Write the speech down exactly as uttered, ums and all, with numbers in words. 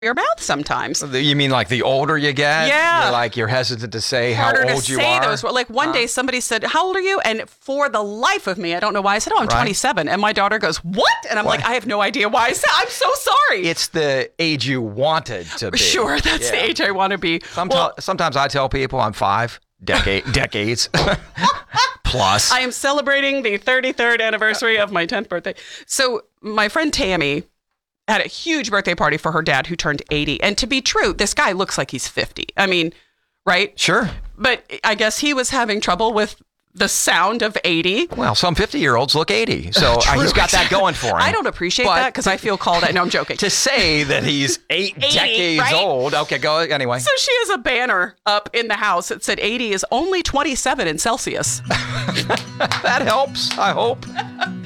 your mouth sometimes. You mean like the older you get? Yeah. You're like you're hesitant to say Harder how old to you say are? those. Like one Huh? day somebody said, how old are you? And for the life of me, I don't know why I said, oh, I'm Right. twenty-seven. And my daughter goes, what? And I'm What? like, I have no idea why I said, I'm so sorry. It's the age you wanted to be. Sure, that's Yeah. the age I want to be. Sometimes, Well, sometimes I tell people I'm five decade decades plus. I am celebrating the thirty-third anniversary of my tenth birthday. So my friend Tammy had a huge birthday party for her dad who turned eighty. And to be true, this guy looks like he's fifty. I mean, right? Sure. But I guess he was having trouble with the sound of eighty. Well, some fifty-year-olds look eighty, so uh, he's got that going for him. I don't appreciate But- that because I feel called out. No, I'm joking. To say that he's eight eighty, decades right? old. Okay, go anyway. So she has a banner up in the house that said eighty is only twenty-seven in Celsius. That helps, I hope.